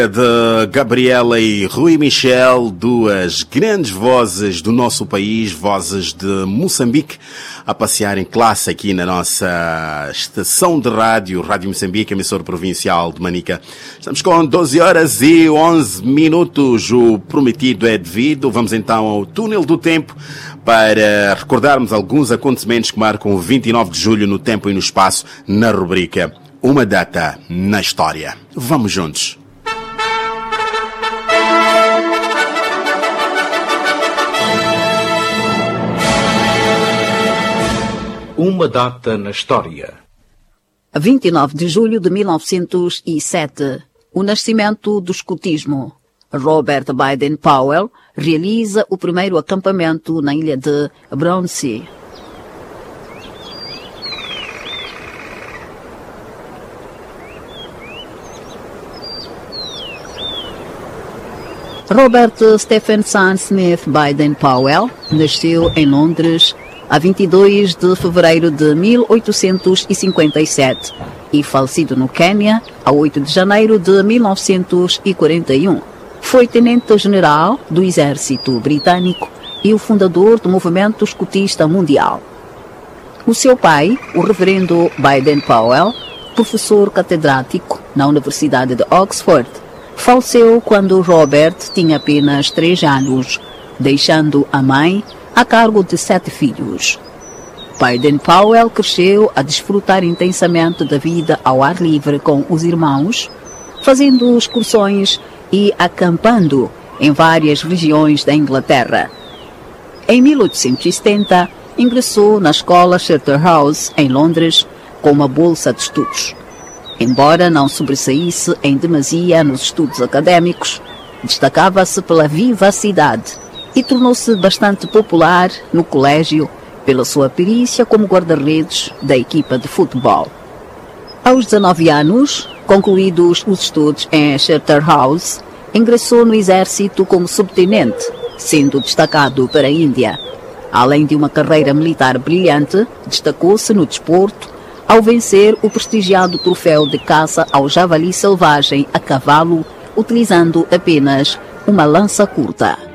De Gabriela e Rui Michel, duas grandes vozes do nosso país, vozes de Moçambique, a passear em classe aqui na nossa estação de rádio, Rádio Moçambique, emissora provincial de Manica. Estamos com 12 horas e 11 minutos, o prometido é devido. Vamos então ao túnel do tempo para recordarmos alguns acontecimentos que marcam o 29 de julho no tempo e no espaço, na rubrica Uma Data na História. Vamos juntos. Uma data na história. 29 de julho de 1907. O nascimento do escotismo. Robert Baden-Powell realiza o primeiro acampamento na ilha de Brownsea. Robert Stephenson Smith Baden-Powell nasceu em Londres a 22 de fevereiro de 1857 e falecido no Quênia a 8 de janeiro de 1941. Foi tenente-general do exército britânico e o fundador do movimento escotista mundial. O seu pai, o reverendo Baden-Powell, professor catedrático na Universidade de Oxford, faleceu quando Robert tinha apenas 3 anos, deixando a mãe a cargo de 7 filhos. Baden-Powell cresceu a desfrutar intensamente da vida ao ar livre com os irmãos, fazendo excursões e acampando em várias regiões da Inglaterra. Em 1870, ingressou na escola Charterhouse, em Londres, com uma bolsa de estudos. Embora não sobressaísse em demasia nos estudos académicos, destacava-se pela vivacidade e tornou-se bastante popular no colégio pela sua perícia como guarda-redes da equipa de futebol. Aos 19 anos, concluídos os estudos em Charterhouse, ingressou no exército como subtenente, sendo destacado para a Índia. Além de uma carreira militar brilhante, destacou-se no desporto ao vencer o prestigiado troféu de caça ao javali selvagem a cavalo, utilizando apenas uma lança curta.